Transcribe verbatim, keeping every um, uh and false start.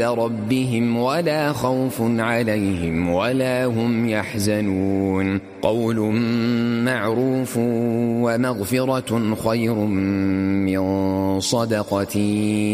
ربهم ولا خوف عليهم ولا هم يحزنون قول معروف ومغفرة خير من صدقة